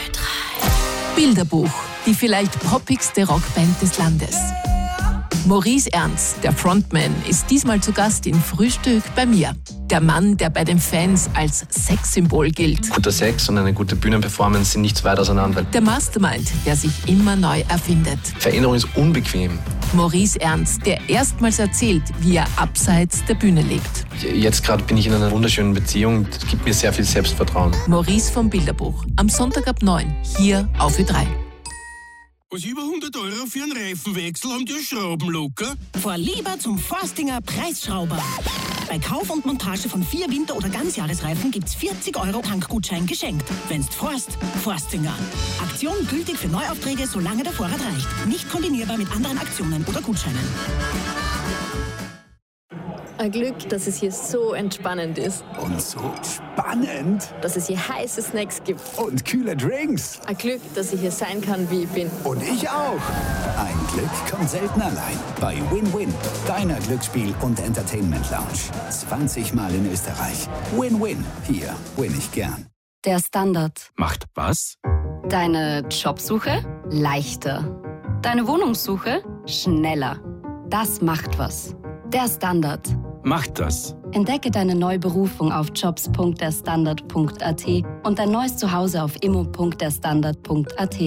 Bilderbuch, die vielleicht poppigste Rockband des Landes. Maurice Ernst, der Frontman, ist diesmal zu Gast im Frühstück bei mir. Der Mann, der bei den Fans als Sexsymbol gilt. Guter Sex und eine gute Bühnenperformance sind nicht weit auseinander. Der Mastermind, der sich immer neu erfindet. Veränderung ist unbequem. Maurice Ernst, der erstmals erzählt, wie er abseits der Bühne lebt. Jetzt gerade bin ich in einer wunderschönen Beziehung. Das gibt mir sehr viel Selbstvertrauen. Maurice vom Bilderbuch. Am Sonntag ab 9, hier auf Ö3. Was über 100 € für einen Reifenwechsel haben die Schrauben locker? Fahr lieber zum Forstinger Preisschrauber. Bei Kauf und Montage von 4 Winter- oder Ganzjahresreifen gibt's 40 € Tankgutschein geschenkt. Wenn's Forstinger. Aktion gültig für Neuaufträge, solange der Vorrat reicht. Nicht kombinierbar mit anderen Aktionen oder Gutscheinen. Ein Glück, dass es hier so entspannend ist. Und so spannend. Dass es hier heiße Snacks gibt. Und kühle Drinks. Ein Glück, dass ich hier sein kann, wie ich bin. Und ich auch. Ein Glück kommt selten allein. Bei Win-Win, deiner Glücksspiel- und Entertainment-Lounge. 20 Mal in Österreich. Win-Win. Hier win ich gern. Der Standard. Macht was? Deine Jobsuche leichter. Deine Wohnungssuche schneller. Das macht was. Der Standard. Macht das. Entdecke deine neue Berufung auf jobs.derstandard.at und dein neues Zuhause auf immo.derstandard.at.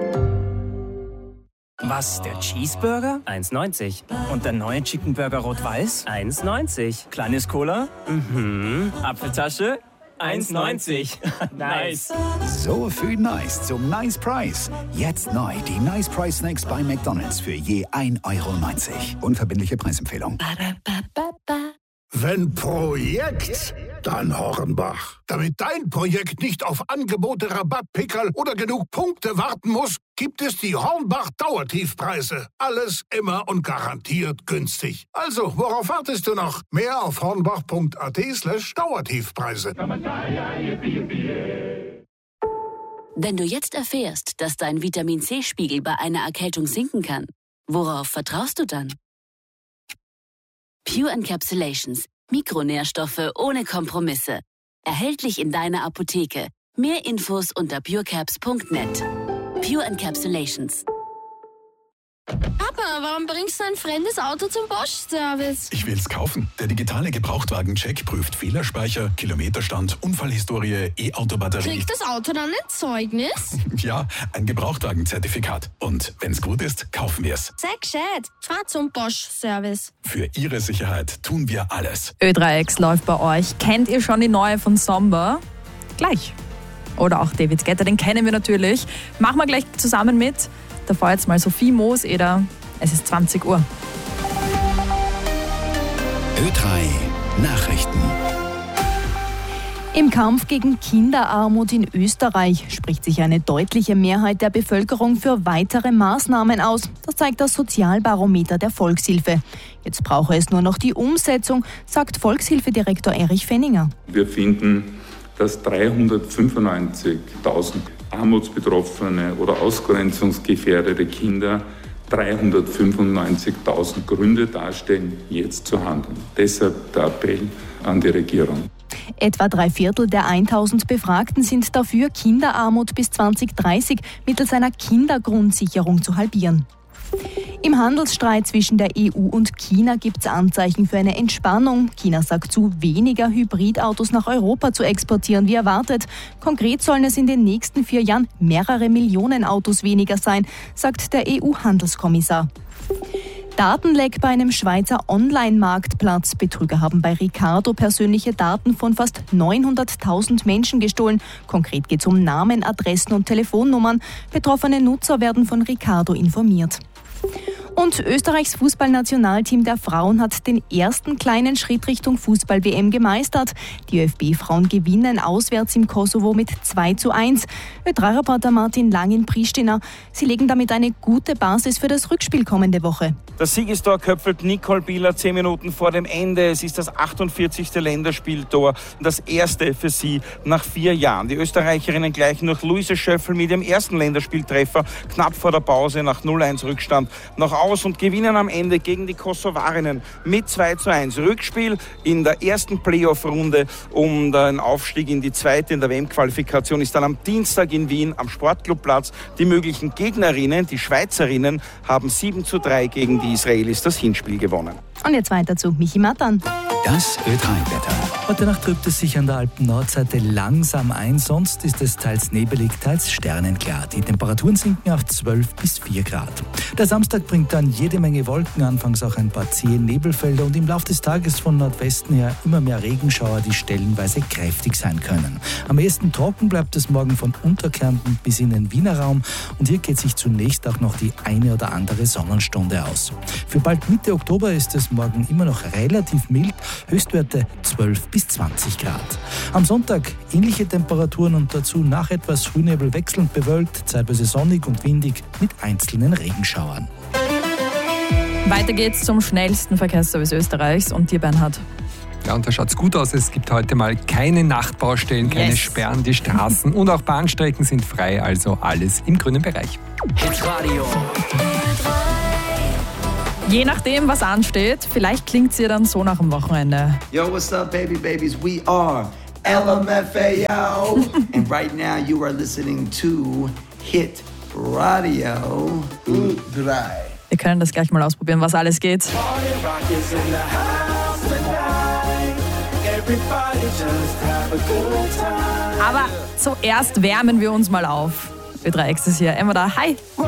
Was, der Cheeseburger? 1,90. Und der neue Chicken Burger Rot-Weiß? 1,90. Kleines Cola? Apfeltasche? 1,90. Nice. So viel Nice zum Nice Price. Jetzt neu die Nice Price Snacks bei McDonald's für je 1,90 €. Unverbindliche Preisempfehlung. Wenn Projekt, dann Hornbach. Damit dein Projekt nicht auf Angebote, Rabattpickerl oder genug Punkte warten muss, gibt es die Hornbach Dauertiefpreise. Alles immer und garantiert günstig. Also, worauf wartest du noch? Mehr auf hornbach.at/Dauertiefpreise. Wenn du jetzt erfährst, dass dein Vitamin-C-Spiegel bei einer Erkältung sinken kann, worauf vertraust du dann? Pure Encapsulations. Mikronährstoffe ohne Kompromisse. Erhältlich in deiner Apotheke. Mehr Infos unter purecaps.net. Pure Encapsulations. Papa, warum bringst du ein fremdes Auto zum Bosch-Service? Ich will's kaufen. Der digitale Gebrauchtwagen-Check prüft Fehlerspeicher, Kilometerstand, Unfallhistorie, E-Auto-Batterie. Kriegt das Auto dann ein Zeugnis? Ja, ein Gebrauchtwagenzertifikat. Und wenn's gut ist, kaufen wir's. Sei gescheit. Fahr zum Bosch-Service. Für Ihre Sicherheit tun wir alles. Ö3X läuft bei euch. Kennt ihr schon die neue von Somber? Gleich. Oder auch David Guetta, den kennen wir natürlich. Machen wir gleich zusammen mit. Davor jetzt mal Sophie Moos-Eder. Es ist 20 Uhr. Ö3 Nachrichten. Im Kampf gegen Kinderarmut in Österreich spricht sich eine deutliche Mehrheit der Bevölkerung für weitere Maßnahmen aus. Das zeigt das Sozialbarometer der Volkshilfe. Jetzt brauche es nur noch die Umsetzung, sagt Volkshilfedirektor Erich Fenninger. Wir finden, dass 395.000 armutsbetroffene oder ausgrenzungsgefährdete Kinder 395.000 Gründe darstellen, jetzt zu handeln. Deshalb der Appell an die Regierung. Etwa 3/4 der 1000 Befragten sind dafür, Kinderarmut bis 2030 mittels einer Kindergrundsicherung zu halbieren. Im Handelsstreit zwischen der EU und China gibt es Anzeichen für eine Entspannung. China sagt zu, weniger Hybridautos nach Europa zu exportieren wie erwartet. Konkret sollen es in den nächsten 4 Jahren mehrere Millionen Autos weniger sein, sagt der EU-Handelskommissar. Datenleck bei einem Schweizer Online-Marktplatz. Betrüger haben bei Ricardo persönliche Daten von fast 900.000 Menschen gestohlen. Konkret geht es um Namen, Adressen und Telefonnummern. Betroffene Nutzer werden von Ricardo informiert. Und Österreichs Fußballnationalteam der Frauen hat den ersten kleinen Schritt Richtung Fußball-WM gemeistert. Die ÖFB-Frauen gewinnen auswärts im Kosovo mit 2:1. Ö3-Reporter Martin Lang in Pristina. Sie legen damit eine gute Basis für das Rückspiel kommende Woche. Das Siegestor köpfelt Nicole Bieler 10 Minuten vor dem Ende. Es ist das 48. Länderspieltor, das erste für sie nach 4 Jahren. Die Österreicherinnen gleichen durch Luise Schöffel mit ihrem ersten Länderspieltreffer knapp vor der Pause nach 0:1 Rückstand noch auf. aus und gewinnen am Ende gegen die Kosovarinnen mit 2:1. Rückspiel in der ersten Playoff-Runde um den Aufstieg in die zweite in der WM-Qualifikation ist dann am Dienstag in Wien am Sportclubplatz. Die möglichen Gegnerinnen, die Schweizerinnen, haben 7:3 gegen die Israelis das Hinspiel gewonnen. Und jetzt weiter zu Michi Mattan. Das Ö3-Wetter. Heute Nacht trübt es sich an der Alpen-Nordseite langsam ein, sonst ist es teils nebelig, teils sternenklar. Die Temperaturen sinken auf 12 bis 4 Grad. Der Samstag bringt dann jede Menge Wolken, anfangs auch ein paar zähe Nebelfelder und im Laufe des Tages von Nordwesten her immer mehr Regenschauer, die stellenweise kräftig sein können. Am ehesten trocken bleibt es morgen von Unterkärnten bis in den Wiener Raum und hier geht sich zunächst auch noch die eine oder andere Sonnenstunde aus. Für bald Mitte Oktober ist es morgen immer noch relativ mild, Höchstwerte 12 bis 20 Grad. Am Sonntag ähnliche Temperaturen und dazu nach etwas Frühnebel wechselnd bewölkt, zeitweise sonnig und windig mit einzelnen Regenschauern. Weiter geht's zum schnellsten Verkehrsservice Österreichs und dir, Bernhard. Ja, und da schaut's gut aus. Es gibt heute mal keine Nachtbaustellen, keine Sperren. Die Straßen und auch Bahnstrecken sind frei, also alles im grünen Bereich. Hitradio. Je nachdem, was ansteht, vielleicht klingt sie dann so nach dem Wochenende. Yo, what's up, babies? We are LMFAO. And right now you are listening to Hit Radio. Wir können das gleich mal ausprobieren, was alles geht. Aber zuerst wärmen wir uns mal auf. Ö3X ist hier. Emma da. Hi.